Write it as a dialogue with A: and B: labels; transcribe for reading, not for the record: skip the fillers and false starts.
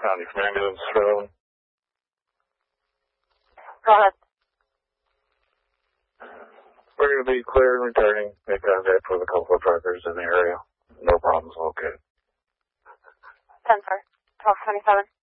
A: County from ambulance room.
B: Go ahead.
A: We're going to be clear and returning. Make contact with a couple of truckers in the area. No problems located.
B: 10, sir. 1227.